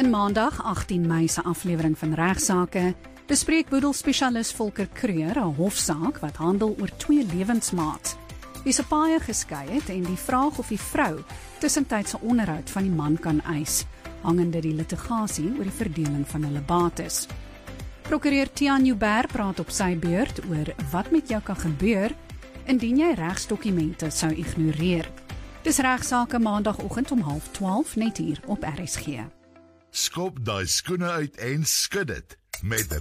In Maandag 18 Mei se aflewering van Regsake bespreek boedelspesialis Volker Kreur 'n hofsaak wat handel oor 2 lewensmaats wie se paaie geskei het en die vraag of die vrou tussentydse onderhoud van die man kan eis, hangende die litigasie oor die verdeling van hulle bates. Prokureur Tiaan Joubert praat op sy beurt oor wat met jou kan gebeur indien jy regsdokumente sou ignoreer. Dis Regsake Maandagoggend om 11:30 net hier op RSG. Skop daai skoene uit en skud dit met